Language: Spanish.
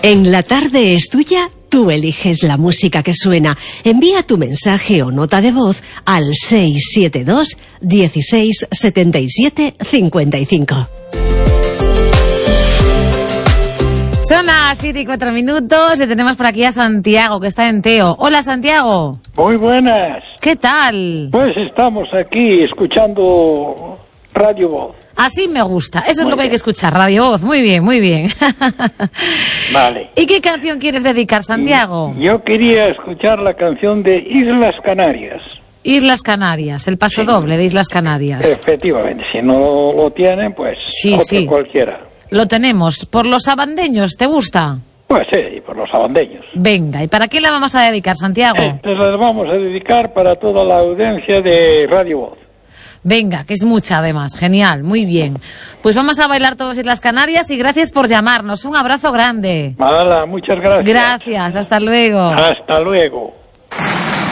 En La Tarde es Tuya, tú eliges la música que suena. Envía tu mensaje o nota de voz al 672 16 77 55. Son las 7:04 y tenemos por aquí a Santiago, que está en Teo. Hola, Santiago. Muy buenas. ¿Qué tal? Pues estamos aquí escuchando Radio Voz. Así me gusta, eso es lo que hay que escuchar, Radio Voz. Muy bien, muy bien. Vale. ¿Y qué canción quieres dedicar, Santiago? Yo quería escuchar la canción de Islas Canarias. Islas Canarias, el paso doble de Islas Canarias. Efectivamente, si no lo tienen, pues otro cualquiera. Lo tenemos. ¿Por los sabandeños te gusta? Pues sí, por los sabandeños. Venga, ¿y para quién la vamos a dedicar, Santiago? Pues la vamos a dedicar para toda la audiencia de Radio Voz. Venga, que es mucha además. Genial, muy bien. Pues vamos a bailar todos Islas Canarias y gracias por llamarnos. Un abrazo grande. Hola, muchas gracias. Gracias, hasta luego. Hasta luego.